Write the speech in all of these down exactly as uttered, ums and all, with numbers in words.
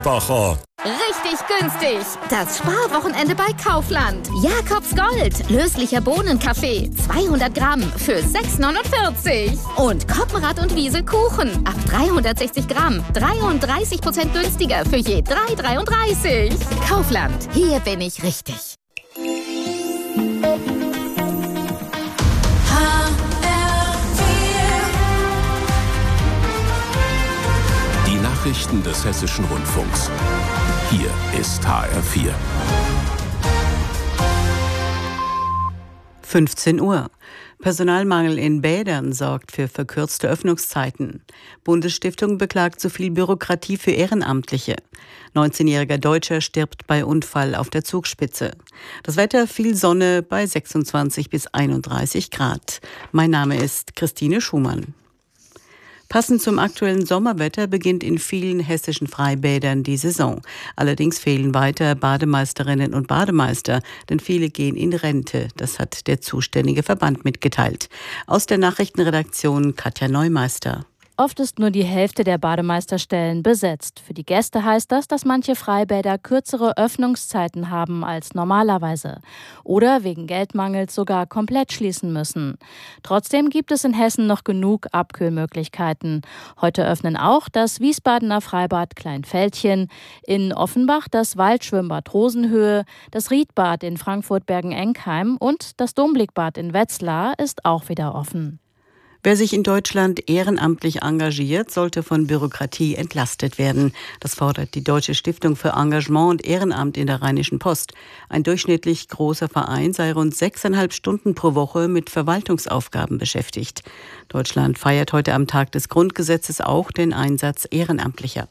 Bacher. Richtig günstig. Das Sparwochenende bei Kaufland. Jakobs Gold. Löslicher Bohnenkaffee. zweihundert Gramm für sechs neunundvierzig. Und Koppenrad und Wiesel Kuchen. Ab dreihundertsechzig Gramm. dreiunddreißig Prozent günstiger für je drei dreiunddreißig. Kaufland. Hier bin ich richtig. Nachrichten des Hessischen Rundfunks. Hier ist H R vier. fünfzehn Uhr. Personalmangel in Bädern sorgt für verkürzte Öffnungszeiten. Bundesstiftung beklagt zu viel Bürokratie für Ehrenamtliche. neunzehnjähriger Deutscher stirbt bei Unfall auf der Zugspitze. Das Wetter, viel Sonne bei sechsundzwanzig bis einunddreißig Grad. Mein Name ist Christine Schumann. Passend zum aktuellen Sommerwetter beginnt in vielen hessischen Freibädern die Saison. Allerdings fehlen weiter Bademeisterinnen und Bademeister, denn viele gehen in Rente. Das hat der zuständige Verband mitgeteilt. Aus der Nachrichtenredaktion Katja Neumeister. Oft ist nur die Hälfte der Bademeisterstellen besetzt. Für die Gäste heißt das, dass manche Freibäder kürzere Öffnungszeiten haben als normalerweise. Oder wegen Geldmangels sogar komplett schließen müssen. Trotzdem gibt es in Hessen noch genug Abkühlmöglichkeiten. Heute öffnen auch das Wiesbadener Freibad Kleinfeldchen, in Offenbach das Waldschwimmbad Rosenhöhe, das Riedbad in Frankfurt-Bergen-Enkheim und das Domblickbad in Wetzlar ist auch wieder offen. Wer sich in Deutschland ehrenamtlich engagiert, sollte von Bürokratie entlastet werden. Das fordert die Deutsche Stiftung für Engagement und Ehrenamt in der Rheinischen Post. Ein durchschnittlich großer Verein sei rund sechseinhalb Stunden pro Woche mit Verwaltungsaufgaben beschäftigt. Deutschland feiert heute am Tag des Grundgesetzes auch den Einsatz Ehrenamtlicher.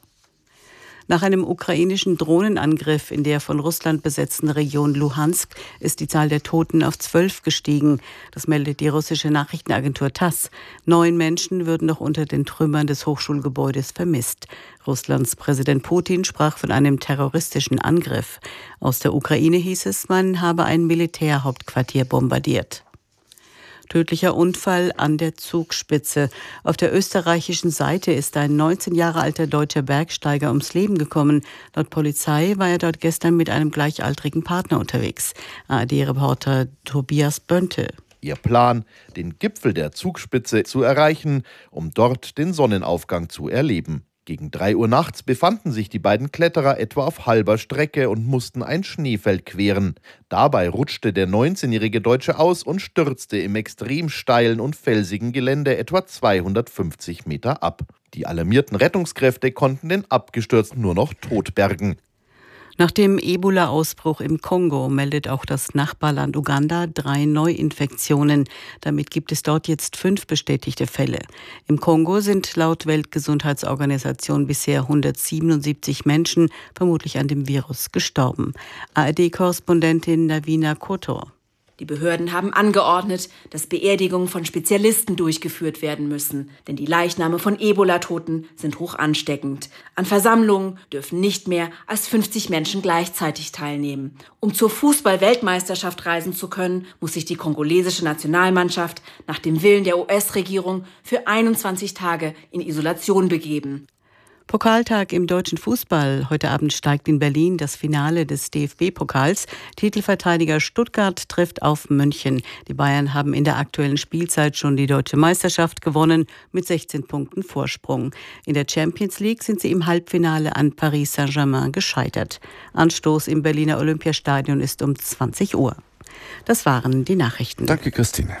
Nach einem ukrainischen Drohnenangriff in der von Russland besetzten Region Luhansk ist die Zahl der Toten auf zwölf gestiegen. Das meldet die russische Nachrichtenagentur TASS. Neun Menschen würden noch unter den Trümmern des Hochschulgebäudes vermisst. Russlands Präsident Putin sprach von einem terroristischen Angriff. Aus der Ukraine hieß es, man habe ein Militärhauptquartier bombardiert. Tödlicher Unfall an der Zugspitze. Auf der österreichischen Seite ist ein neunzehn Jahre alter deutscher Bergsteiger ums Leben gekommen. Laut Polizei war er dort gestern mit einem gleichaltrigen Partner unterwegs. A R D-Reporter Tobias Bönte. Ihr Plan, den Gipfel der Zugspitze zu erreichen, um dort den Sonnenaufgang zu erleben. Gegen drei Uhr nachts befanden sich die beiden Kletterer etwa auf halber Strecke und mussten ein Schneefeld queren. Dabei rutschte der neunzehnjährige Deutsche aus und stürzte im extrem steilen und felsigen Gelände etwa zweihundertfünfzig Meter ab. Die alarmierten Rettungskräfte konnten den Abgestürzten nur noch tot bergen. Nach dem Ebola-Ausbruch im Kongo meldet auch das Nachbarland Uganda drei Neuinfektionen. Damit gibt es dort jetzt fünf bestätigte Fälle. Im Kongo sind laut Weltgesundheitsorganisation bisher hundertsiebenundsiebzig Menschen vermutlich an dem Virus gestorben. A R D-Korrespondentin Navina Kotor. Die Behörden haben angeordnet, dass Beerdigungen von Spezialisten durchgeführt werden müssen, denn die Leichname von Ebola-Toten sind hoch ansteckend. An Versammlungen dürfen nicht mehr als fünfzig Menschen gleichzeitig teilnehmen. Um zur Fußball-Weltmeisterschaft reisen zu können, muss sich die kongolesische Nationalmannschaft nach dem Willen der U S-Regierung für einundzwanzig Tage in Isolation begeben. Pokaltag im deutschen Fußball. Heute Abend steigt in Berlin das Finale des D F B-Pokals. Titelverteidiger Stuttgart trifft auf München. Die Bayern haben in der aktuellen Spielzeit schon die deutsche Meisterschaft gewonnen mit sechzehn Punkten Vorsprung. In der Champions League sind sie im Halbfinale an Paris Saint-Germain gescheitert. Anstoß im Berliner Olympiastadion ist um zwanzig Uhr. Das waren die Nachrichten. Danke, Christine.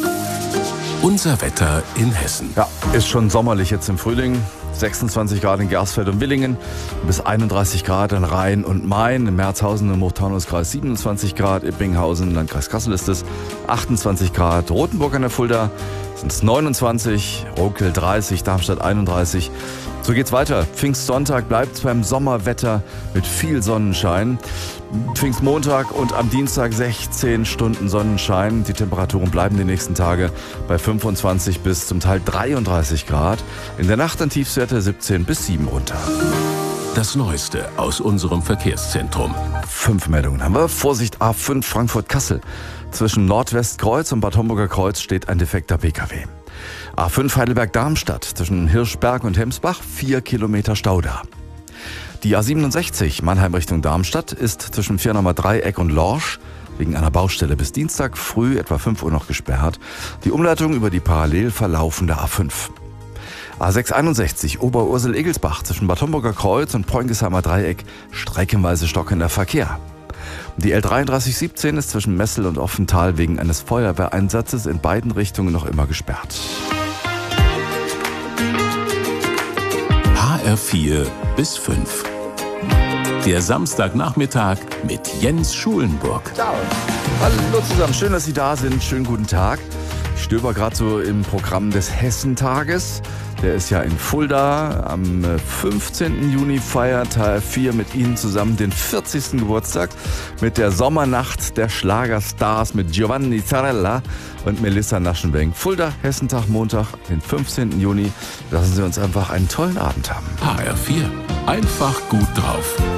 Unser Wetter in Hessen. Ja, ist schon sommerlich jetzt im Frühling. sechsundzwanzig Grad in Gersfeld und Willingen, bis einunddreißig Grad in Rhein und Main, in Merzhausen im Hochtaunuskreis siebenundzwanzig Grad, Ippinghausen, Landkreis Kassel ist es, achtundzwanzig Grad, Rothenburg an der Fulda sind es neunundzwanzig, Rokel dreißig, Darmstadt einunddreißig. So geht's weiter. Pfingstsonntag bleibt beim Sommerwetter mit viel Sonnenschein. Pfingstmontag und am Dienstag sechzehn Stunden Sonnenschein. Die Temperaturen bleiben die nächsten Tage bei fünfundzwanzig bis zum Teil dreiunddreißig Grad. In der Nacht dann Tiefstwerte siebzehn bis sieben runter. Das Neueste aus unserem Verkehrszentrum. Fünf Meldungen haben wir. Vorsicht A fünf Frankfurt-Kassel. Zwischen Nordwestkreuz und Bad Homburger Kreuz steht ein defekter P K W. A fünf Heidelberg-Darmstadt. Zwischen Hirschberg und Hemsbach vier Kilometer Stau da. Die A siebenundsechzig Mannheim Richtung Darmstadt ist zwischen Firnheimer Dreieck und Lorsch wegen einer Baustelle bis Dienstag früh etwa fünf Uhr noch gesperrt. Die Umleitung über die parallel verlaufende A fünf. A sechshunderteinundsechzig Oberursel-Egelsbach zwischen Bad Homburger Kreuz und Poingesheimer Dreieck streckenweise stockender Verkehr. Die L dreiunddreißig siebzehn ist zwischen Messel und Offental wegen eines Feuerwehreinsatzes in beiden Richtungen noch immer gesperrt. H R vier bis fünf. Der Samstagnachmittag mit Jens Schulenburg. Ciao. Hallo zusammen, schön, dass Sie da sind. Schönen guten Tag. Ich stöber gerade so im Programm des Hessentages. Der ist ja in Fulda. Am fünfzehnten Juni feiert H R vier mit Ihnen zusammen den vierzigsten Geburtstag mit der Sommernacht der Schlagerstars mit Giovanni Zarella und Melissa Naschenwenk. Fulda, Hessentag, Montag, den fünfzehnten Juni. Lassen Sie uns einfach einen tollen Abend haben. H R vier. Einfach gut drauf.